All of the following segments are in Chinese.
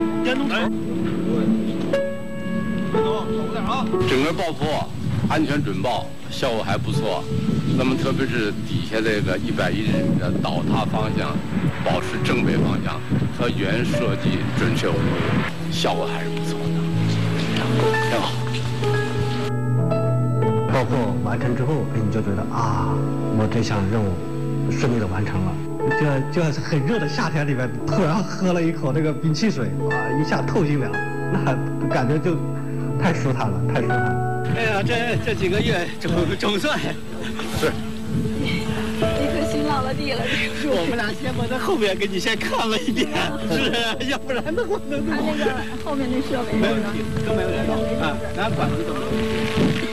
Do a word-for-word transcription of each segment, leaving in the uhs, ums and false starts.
电动车。 整个爆破安全准报效果还不错，那么特别是底下这个一百一十米的倒塌方向保持正北方向和原设计准确无误，效果还是不错的，挺好。 爆破完成之后，你就觉得啊，我这项任务顺利的完成了。就就很热的夏天里面，突然喝了一口这个冰汽水，啊，一下透心凉，那感觉就太舒坦了，太舒坦了。 哎呀，这这几个月总总算是一颗心落了地了。这我们俩先把在后面给你先看了一遍，是，要不然的话能他那个后面那设备没问题，都没问题啊，咱管子都没问题。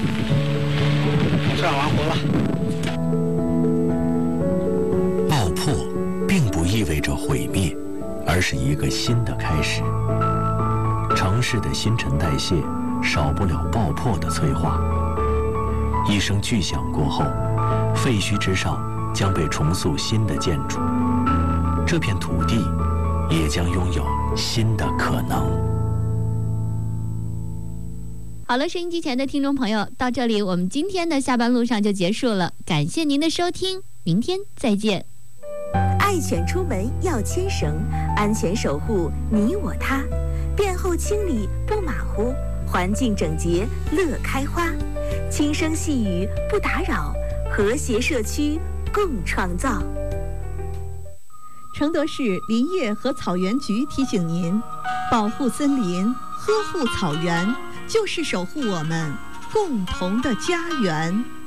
上完活了。 爆破并不意味着毁灭，而是一个新的开始。城市的新陈代谢少不了爆破的催化。一声巨响过后，废墟之上将被重塑新的建筑，这片土地也将拥有新的可能。 好了，收音机前的听众朋友，到这里我们今天的下班路上就结束了，感谢您的收听，明天再见。 爱犬出门要牵绳，安全守护你我他，便后清理不马虎，环境整洁乐开花，轻声细语不打扰，和谐社区共创造。 承德市林业和草原局提醒您，保护森林，呵护草原，就是守护我们共同的家园。